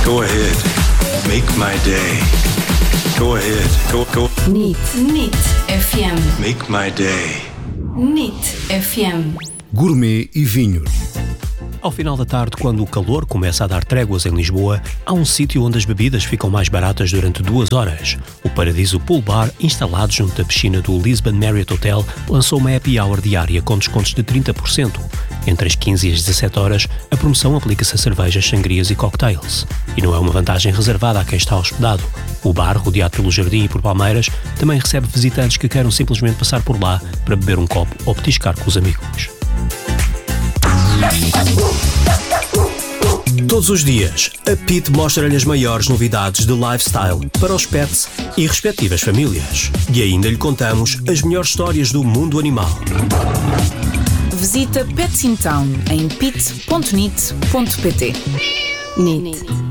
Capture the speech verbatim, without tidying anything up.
Go ahead. Make my day. Go ahead. Go, go. N I T. N I T F M. Make my day. N I T F M. Gourmet e vinhos. Ao final da tarde, quando o calor começa a dar tréguas em Lisboa, há um sítio onde as bebidas ficam mais baratas durante duas horas. O Paradiso Pool Bar, instalado junto da piscina do Lisbon Marriott Hotel, lançou uma happy hour diária com descontos de trinta por cento. Entre as quinze e as dezassete horas, a promoção aplica-se a cervejas, sangrias e cocktails. E não é uma vantagem reservada a quem está hospedado. O bar, rodeado pelo jardim e por palmeiras, também recebe visitantes que queiram simplesmente passar por lá para beber um copo ou petiscar com os amigos. Todos os dias, a Pit mostra-lhe as maiores novidades de lifestyle para os pets e respectivas famílias. E ainda lhe contamos as melhores histórias do mundo animal. Visita Pets in Town em pit ponto nit ponto pt. N I T.